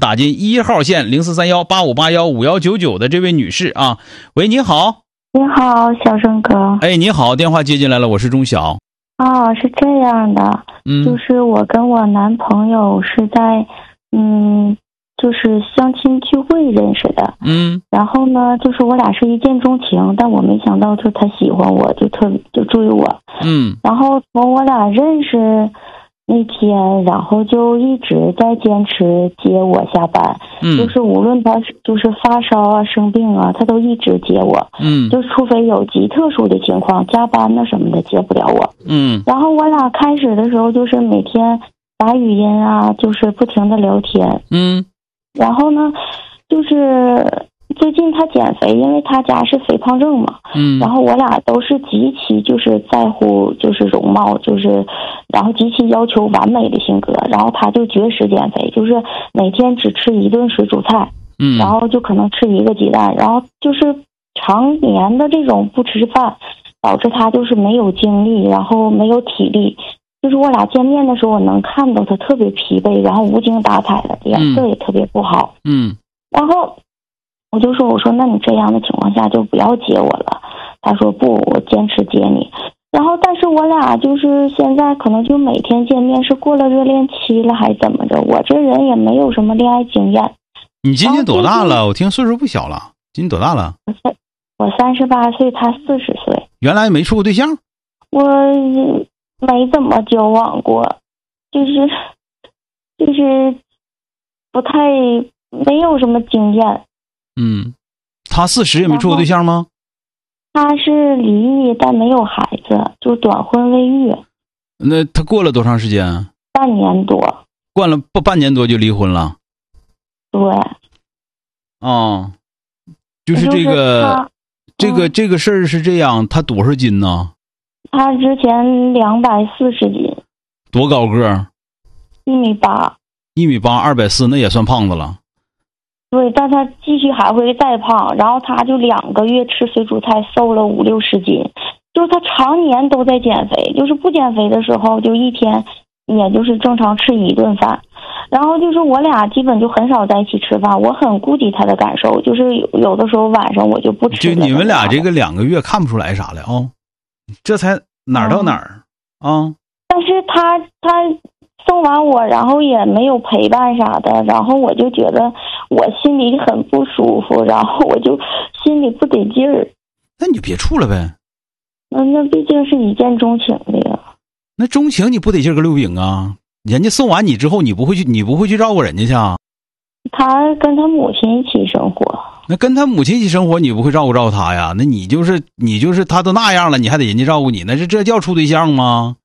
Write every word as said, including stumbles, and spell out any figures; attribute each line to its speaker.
Speaker 1: 打进一号线零四三幺八五八幺五幺九九的这位女士啊。喂，你好。
Speaker 2: 你好，小生哥。
Speaker 1: 哎，你好，电话接进来了，我是钟晓。
Speaker 2: 哦，是这样的，
Speaker 1: 嗯，
Speaker 2: 就是我跟我男朋友是在，嗯，就是相亲聚会认识的。
Speaker 1: 嗯，
Speaker 2: 然后呢，就是我俩是一见钟情，但我没想到就他喜欢我，就特就追我。
Speaker 1: 嗯，
Speaker 2: 然后从我俩认识那天，然后就一直在坚持接我下班。
Speaker 1: 嗯，
Speaker 2: 就是无论他就是发烧啊、生病啊，他都一直接我。
Speaker 1: 嗯，
Speaker 2: 就除非有极特殊的情况，加班那什么的接不了我。
Speaker 1: 嗯，
Speaker 2: 然后我俩开始的时候就是每天打语音啊，就是不停的聊天。
Speaker 1: 嗯，
Speaker 2: 然后呢，就是最近他减肥，因为他家是肥胖症嘛。
Speaker 1: 嗯，
Speaker 2: 然后我俩都是极其就是在乎就是容貌，就是然后极其要求完美的性格。然后他就绝食减肥，就是每天只吃一顿水煮菜。
Speaker 1: 嗯，
Speaker 2: 然后就可能吃一个鸡蛋，然后就是常年的这种不吃饭，导致他就是没有精力，然后没有体力。就是我俩见面的时候，我能看到他特别疲惫，然后无精打采的，脸色也特别不好。
Speaker 1: 嗯，
Speaker 2: 然后我就说，我说那你这样的情况下就不要接我了。他说不，我坚持接你。然后但是我俩就是现在可能就每天见面，是过了热恋期了还是怎么着？我这人也没有什么恋爱经验。
Speaker 1: 你今年多大了？我听岁数不小了。今年多大了？
Speaker 2: 我三我三十八岁，他四十岁。
Speaker 1: 原来没处过对象？
Speaker 2: 我没怎么交往过，就是就是不太没有什么经验。
Speaker 1: 嗯，他四十也没处过对象吗？
Speaker 2: 他是离异，但没有孩子，就短婚未育。
Speaker 1: 那他过了多长时间？
Speaker 2: 半年多。
Speaker 1: 过了不半年多就离婚了？
Speaker 2: 对。
Speaker 1: 哦，就是这个这个这个事儿是这样，他多少斤呢？
Speaker 2: 他之前两百四十斤。
Speaker 1: 多高个儿？
Speaker 2: 一米八。
Speaker 1: 一米八，二百四，那也算胖子了。
Speaker 2: 对，但他继续还会再胖，然后他就两个月吃水煮菜瘦了五六十斤，就是他常年都在减肥，就是不减肥的时候就一天也就是正常吃一顿饭。然后就是我俩基本就很少在一起吃饭，我很顾及他的感受，就是有有的时候晚上我就不吃。
Speaker 1: 就你们俩这个两个月看不出来啥来啊、哦？这才哪儿到哪儿啊、嗯哦？
Speaker 2: 但是他他送完我，然后也没有陪伴啥的，然后我就觉得我心里很不舒服，然后我就心里不得劲儿。
Speaker 1: 那你就别处了呗。
Speaker 2: 那那毕竟是一见钟情的呀。
Speaker 1: 那钟情你不得劲儿个溜饼啊？人家送完你之后，你不会去，你不会去照顾人家去啊？
Speaker 2: 他跟他母亲一起生活。
Speaker 1: 那跟他母亲一起生活，你不会照顾照顾他呀？那你就是你就是他都那样了，你还得人家照顾你，那这这叫处对象吗？